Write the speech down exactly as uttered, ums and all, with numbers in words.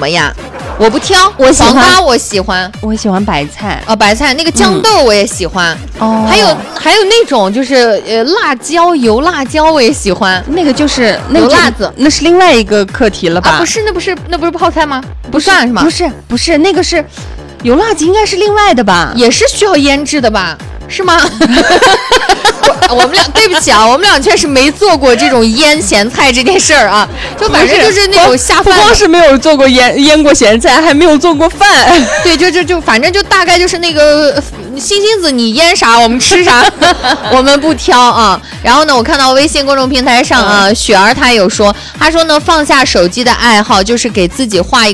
么呀？我不挑， 我喜欢黄瓜我喜欢， 我喜欢白菜哦，白菜那个豇豆我也喜欢， 哦， 还有还有那种就是呃辣椒油辣椒我也喜欢， 那个就是那个油辣子， 那是另外一个课题了吧？ 啊，不是，那不是那不是泡菜吗？不算是吗？ 不是不是，那个是油辣子，应该是另外的吧？ 也是需要腌制的吧？是吗？我, 我们俩对不起啊，我们俩确实没做过这种腌咸菜这件事儿啊，就反正就是那种下饭， 不光是没有做过腌腌过咸菜，还没有做过饭。 对，就就就反正就大概就是那个星星子，你腌啥我们吃啥，我们不挑啊。然后呢，我看到微信公众平台上啊，雪儿她有说，她说呢放下手机的爱好就是给自己画一个。